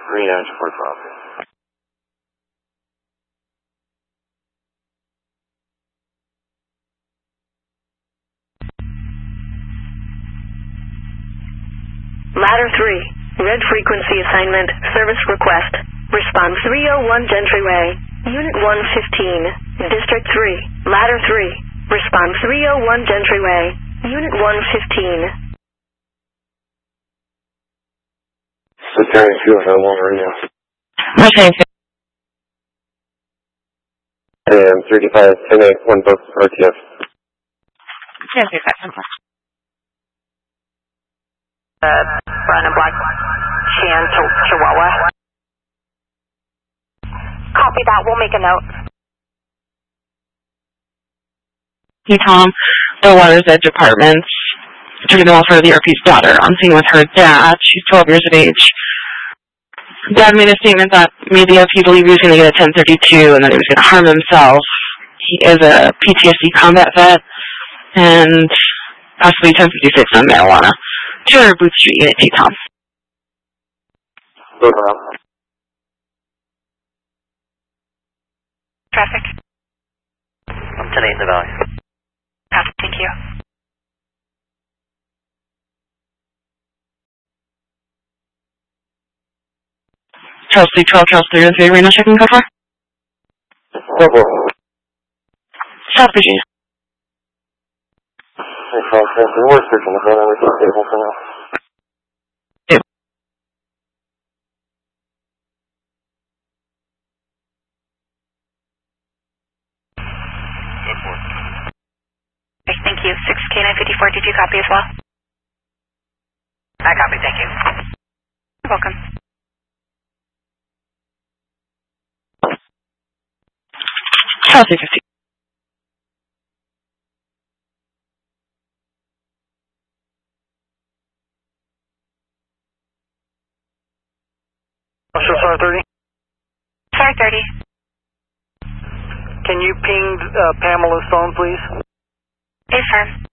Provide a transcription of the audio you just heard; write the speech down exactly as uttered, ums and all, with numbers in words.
three nine four five. Ladder three, red frequency assignment, service request. Respond three oh one Gentry Way, Unit one fifteen, District three, Ladder three. Respond three oh one Gentry Way, Unit one fifteen. Secretary two oh one radio. Okay. And thirty-five ten eight one both R T F. Yeah, thirty-five ten one. Uh, Brandon Black, Chan, Chihuahua. Copy that, we'll make a note. Hey Tom, the Water's Edge Apartments. Turning off for the R P's daughter. I'm seeing with her dad. She's twelve years of age. Dad made a statement that maybe if he believed he was going to get a ten thirty-two and that he was going to harm himself. He is a P T S D combat vet and possibly ten fifty-six on marijuana. two hundred Booth Street, Unit two, Tom. Go around. Traffic. I'm ten eight in the valley. Pass, thank you. Charles three twelve, Charles three oh three, Reno checking cover. South Virginia. We're searching the phone, we're stable for now. Yeah. Okay, thank you. six K nine fifty-four, did you copy as well? I copy, thank you. You're welcome. South three fifty. SAR thirty? SAR thirty. Can you ping uh, Pamela's phone, please? Affirm.